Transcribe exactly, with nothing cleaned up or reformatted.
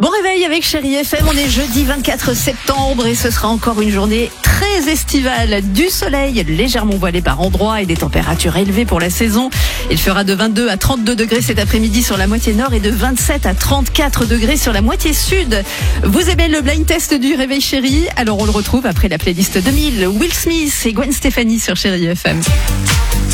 Bon réveil avec Chérie F M, on est jeudi vingt-quatre septembre et ce sera encore une journée très estivale. Du soleil légèrement voilé par endroits et des températures élevées pour la saison. Il fera de vingt-deux à trente-deux degrés cet après-midi sur la moitié nord et de vingt-sept à trente-quatre degrés sur la moitié sud. Vous aimez le blind test du réveil Chérie? Alors on le retrouve après la playlist deux mille, Will Smith et Gwen Stefani sur Chérie F M.